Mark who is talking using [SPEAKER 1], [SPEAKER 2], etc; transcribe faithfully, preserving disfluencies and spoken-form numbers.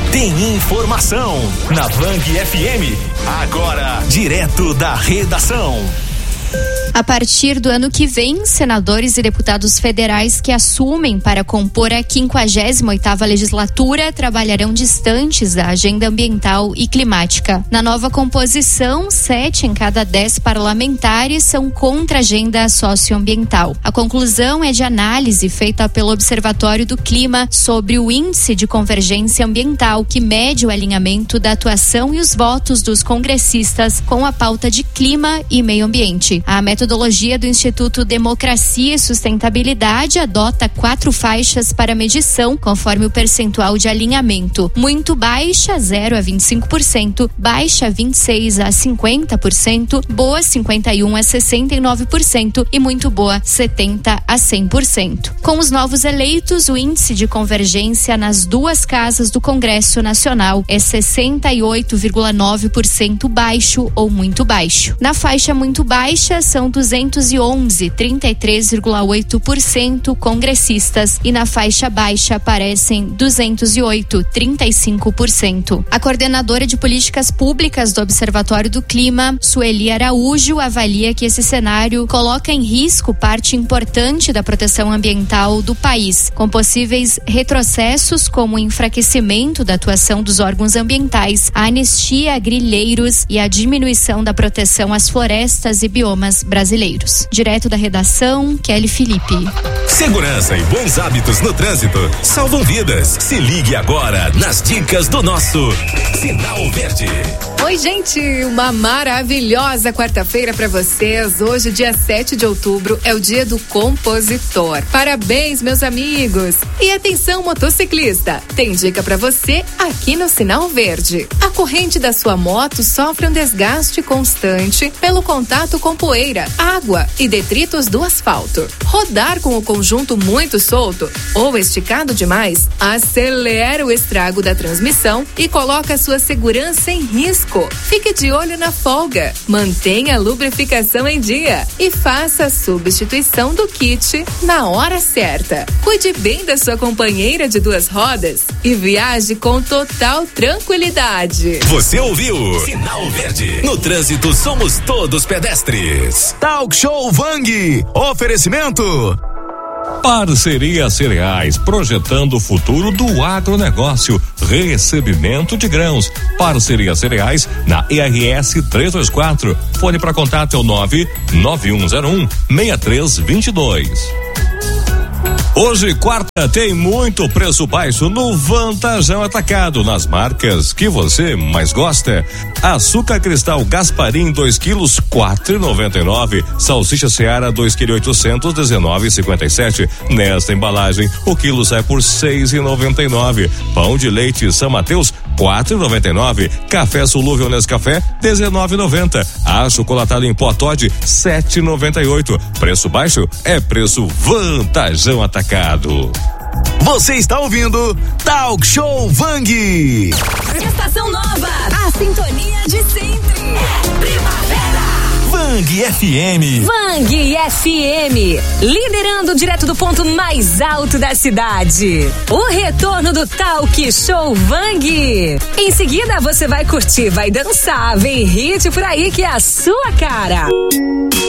[SPEAKER 1] tem informação na Vang F M. Agora, direto da redação.
[SPEAKER 2] A partir do ano que vem, senadores e deputados federais que assumem para compor a quinquagésima oitava legislatura trabalharão distantes da agenda ambiental e climática. Na nova composição, sete em cada dez parlamentares são contra a agenda socioambiental. A conclusão é de análise feita pelo Observatório do Clima sobre o Índice de Convergência Ambiental, que mede o alinhamento da atuação e os votos dos congressistas com a pauta de clima e meio ambiente. A metodologia do Instituto Democracia e Sustentabilidade adota quatro faixas para medição, conforme o percentual de alinhamento: muito baixa, zero a vinte e cinco por cento, baixa, vinte e seis a cinquenta por cento, boa, cinquenta e um a sessenta e nove por cento e muito boa, setenta a cem por cento. Com os novos eleitos, o índice de convergência nas duas casas do Congresso Nacional é sessenta e oito vírgula nove por cento baixo ou muito baixo. Na faixa muito baixa, são duzentos e onze, trinta e três vírgula oito por cento congressistas, e na faixa baixa aparecem duzentos e oito, trinta e cinco por cento. A coordenadora de políticas públicas do Observatório do Clima, Sueli Araújo, avalia que esse cenário coloca em risco parte importante da proteção ambiental do país, com possíveis retrocessos como o enfraquecimento da atuação dos órgãos ambientais, a anistia a grileiros e a diminuição da proteção às florestas e biomas brasileiros. Direto da redação, Kelly Felipe.
[SPEAKER 1] Segurança e bons hábitos no trânsito salvam vidas. Se ligue agora nas dicas do nosso Sinal Verde.
[SPEAKER 3] Oi, gente, uma maravilhosa quarta-feira para vocês. Hoje, dia sete de outubro, é o dia do compositor. Parabéns, meus amigos. E atenção, motociclista, tem dica para você aqui no Sinal Verde. A corrente da sua moto sofre um desgaste constante pelo contato com poeira, água e detritos do asfalto. Rodar com o conjunto muito solto ou esticado demais acelera o estrago da transmissão e coloca sua segurança em risco. Fique de olho na folga, mantenha a lubrificação em dia e faça a substituição do kit na hora certa. Cuide bem da sua companheira de duas rodas e viaje com total tranquilidade.
[SPEAKER 1] Você ouviu? Sinal Verde. No trânsito somos todos pedestres.
[SPEAKER 4] Talk Show Vang. Oferecimento.
[SPEAKER 5] Parceria Cereais, projetando o futuro do agronegócio. Recebimento de grãos. Parceria Cereais na E R S trezentos e vinte e quatro. Fone para contato é o nove nove um zero um seis três dois dois. Hoje, quarta, tem muito preço baixo no Vantajão Atacado, nas marcas que você mais gosta. Açúcar Cristal Gasparim, dois quilos, quatro reais e noventa e nove. Salsicha Seara, dois quilos, oitocentos, dezenove reais e cinquenta e sete. Nesta embalagem, o quilo sai por seis reais e noventa e nove. Pão de leite São Mateus, quatro reais e noventa e nove. Café solúvel Nescafé, dezenove reais e noventa. Achocolatado em pó Toddy, sete reais e noventa e oito. Preço baixo é preço Vantajão Atacado.
[SPEAKER 4] Você está ouvindo Talk Show Vang.
[SPEAKER 6] Estação Nova, a sintonia de sempre. É primavera.
[SPEAKER 1] Vang F M.
[SPEAKER 6] Vang F M, liderando direto do ponto mais alto da cidade. O retorno do Talk Show Vang. Em seguida você vai curtir, vai dançar, vem hit por aí que é a sua cara.